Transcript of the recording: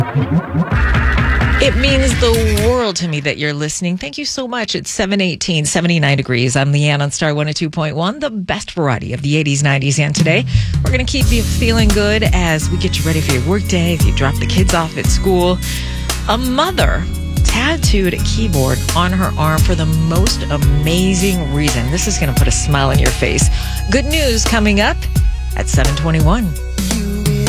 It means the world to me that you're listening. Thank you so much. It's 7:18, 79 degrees. I'm Leanne on Star 102.1, the best variety of the 80s, 90s, and today. We're going to keep you feeling good as we get you ready for your workday, if you drop the kids off at school. A mother tattooed a keyboard on her arm for the most amazing reason. This is going to put a smile on your face. Good news coming up at 7:21.